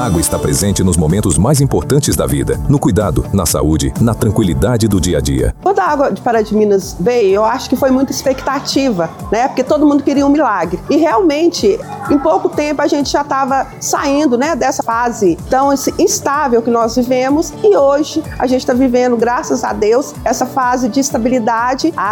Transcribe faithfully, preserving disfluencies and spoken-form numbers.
água está presente nos momentos mais importantes da vida, no cuidado, na saúde, na tranquilidade do dia a dia. Quando a água de Pará de Minas veio, eu acho que foi muita expectativa, né? Porque todo mundo queria um milagre. E realmente, em pouco tempo, a gente já estava saindo, né, dessa fase tão instável que nós vivemos. E hoje, a gente está vivendo, graças a Deus, essa fase de estabilidade. A